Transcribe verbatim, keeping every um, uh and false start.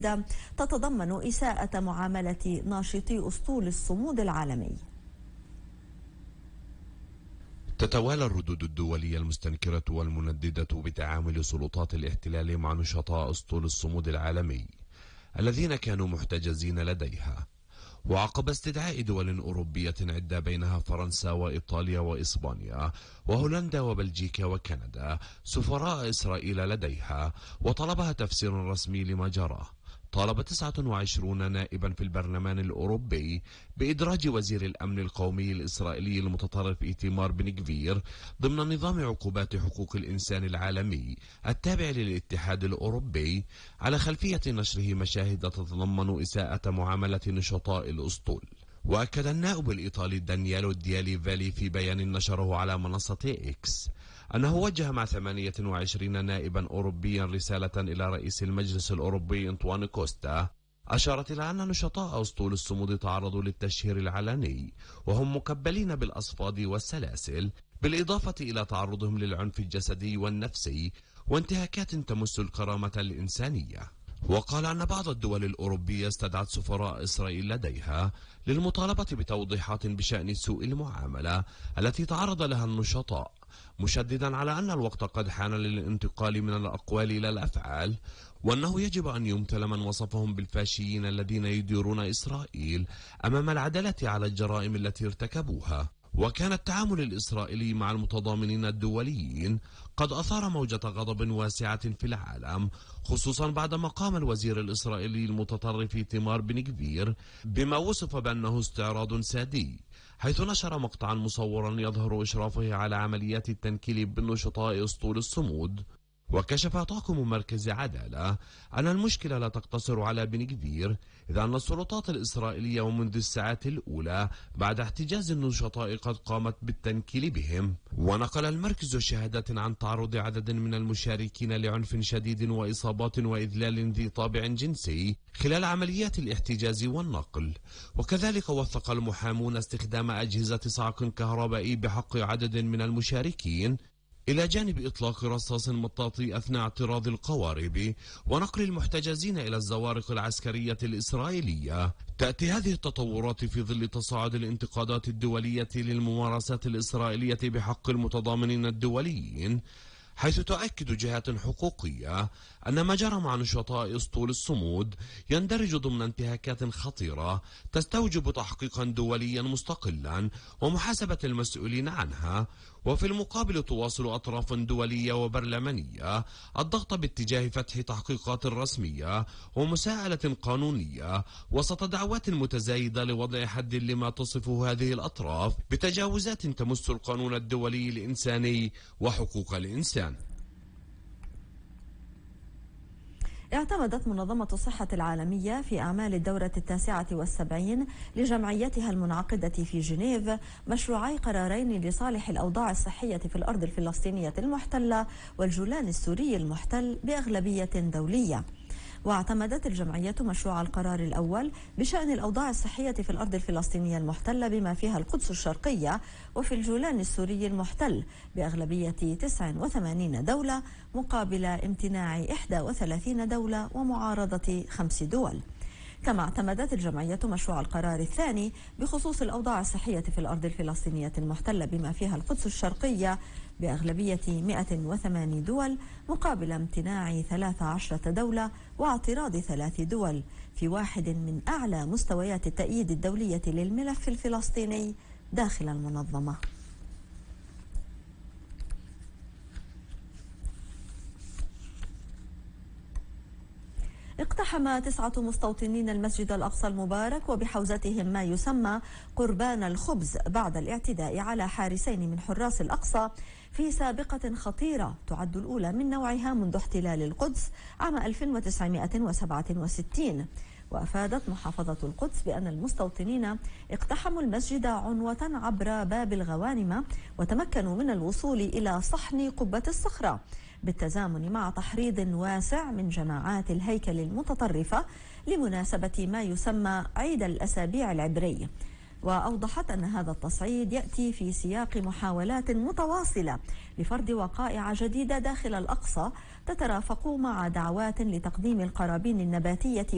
تتضمن إساءة معاملة ناشطي أسطول الصمود العالمي. تتوالى الردود الدولية المستنكرة والمنددة بتعامل سلطات الاحتلال مع نشطاء أسطول الصمود العالمي الذين كانوا محتجزين لديها، وعقب استدعاء دول أوروبية عدة بينها فرنسا وإيطاليا وإسبانيا وهولندا وبلجيكا وكندا سفراء إسرائيل لديها وطلبها تفسير رسمي لما جرى، طالب تسعة وعشرين نائبا في البرلمان الأوروبي بإدراج وزير الأمن القومي الإسرائيلي المتطرف إيتمار بن غفير ضمن نظام عقوبات حقوق الإنسان العالمي التابع للاتحاد الأوروبي على خلفية نشره مشاهد تتضمن إساءة معاملة نشطاء الأسطول. وأكد النائب الإيطالي دانييلو ديالي فالي في بيان نشره على منصة إكس أنه وجه مع ثمانية وعشرين نائبا أوروبيا رسالة إلى رئيس المجلس الأوروبي أنطوانيو كوستا أشارت إلى أن نشطاء أسطول الصمود تعرضوا للتشهير العلني وهم مكبلين بالأصفاد والسلاسل، بالإضافة إلى تعرضهم للعنف الجسدي والنفسي وانتهاكات تمس الكرامة الإنسانية. وقال أن بعض الدول الأوروبية استدعت سفراء إسرائيل لديها للمطالبة بتوضيحات بشأن سوء المعاملة التي تعرض لها النشطاء، مشددا على أن الوقت قد حان للانتقال من الأقوال إلى الأفعال، وأنه يجب أن يمتل من وصفهم بالفاشيين الذين يديرون إسرائيل أمام العدالة على الجرائم التي ارتكبوها. وكان التعامل الإسرائيلي مع المتضامنين الدوليين قد أثار موجة غضب واسعة في العالم، خصوصا بعدما قام الوزير الإسرائيلي المتطرف إيتمار بن غفير بما وصف بأنه استعراض سادي، حيث نشر مقطعا مصورا يظهر إشرافه على عمليات التنكيل بالنشطاء أسطول الصمود. وكشف طاقم مركز عدالة أن المشكلة لا تقتصر على بن غفير، إذ أن السلطات الإسرائيلية ومنذ الساعات الأولى بعد احتجاز النشطاء قد قامت بالتنكيل بهم. ونقل المركز شهادات عن تعرض عدد من المشاركين لعنف شديد وإصابات وإذلال ذي طابع جنسي خلال عمليات الاحتجاز والنقل. وكذلك وثق المحامون استخدام أجهزة صعق كهربائي بحق عدد من المشاركين، إلى جانب إطلاق رصاص مطاطي أثناء اعتراض القوارب ونقل المحتجزين إلى الزوارق العسكرية الإسرائيلية. تأتي هذه التطورات في ظل تصاعد الانتقادات الدولية للممارسات الإسرائيلية بحق المتضامنين الدوليين، حيث تؤكد جهات حقوقية أن ما جرى مع نشطاء أسطول الصمود يندرج ضمن انتهاكات خطيرة تستوجب تحقيقا دوليا مستقلا ومحاسبة المسؤولين عنها. وفي المقابل تواصل أطراف دولية وبرلمانية الضغط باتجاه فتح تحقيقات رسمية ومساءلة قانونية وسط دعوات متزايدة لوضع حد لما تصفه هذه الأطراف بتجاوزات تمس القانون الدولي الإنساني وحقوق الإنسان. اعتمدت منظمة الصحة العالمية في أعمال الدورة التاسعة والسبعين لجمعيتها المنعقدة في جنيف مشروعي قرارين لصالح الأوضاع الصحية في الأرض الفلسطينية المحتلة والجولان السوري المحتل بأغلبية دولية. واعتمدت الجمعية مشروع القرار الأول بشأن الأوضاع الصحية في الأرض الفلسطينية المحتلة بما فيها القدس الشرقية وفي الجولان السوري المحتل بأغلبية تسع وثمانين دولة مقابل امتناع إحدى وثلاثين دولة ومعارضة خمس دول. كما اعتمدت الجمعية مشروع القرار الثاني بخصوص الأوضاع الصحية في الأرض الفلسطينية المحتلة بما فيها القدس الشرقية بأغلبية مئة وثمانية دول مقابل امتناع ثلاث عشرة دولة واعتراض ثلاث دول، في واحد من أعلى مستويات التأييد الدولية للملف الفلسطيني داخل المنظمة. اقتحم تسعة مستوطنين المسجد الأقصى المبارك وبحوزتهم ما يسمى قربان الخبز بعد الاعتداء على حارسين من حراس الأقصى في سابقة خطيرة تعد الأولى من نوعها منذ احتلال القدس عام ألف وتسعمئة وسبعة وستين. وأفادت محافظة القدس بأن المستوطنين اقتحموا المسجد عنوة عبر باب الغوانمة وتمكنوا من الوصول إلى صحن قبة الصخرة بالتزامن مع تحريض واسع من جماعات الهيكل المتطرفة لمناسبة ما يسمى عيد الأسابيع العبري. وأوضحت أن هذا التصعيد يأتي في سياق محاولات متواصلة لفرض وقائع جديدة داخل الأقصى تترافق مع دعوات لتقديم القرابين النباتية